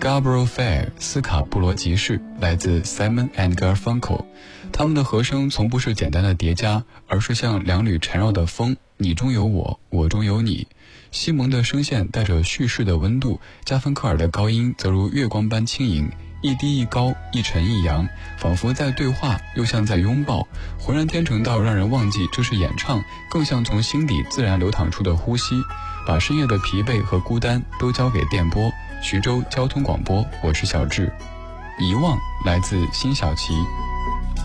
Scarborough Fair 斯卡布罗集市，来自 Simon and Garfunkel。他们的和声从不是简单的叠加，而是像两缕缠绕的风，你中有我，我中有你。西蒙的声线带着叙事的温度，加芬克尔的高音则如月光般轻盈，一低一高，一沉一扬，仿佛在对话，又像在拥抱，浑然天成到让人忘记这是演唱，更像从心底自然流淌出的呼吸，把深夜的疲惫和孤单都交给电波。徐州交通广播，我是小智。遗忘来自辛晓琪。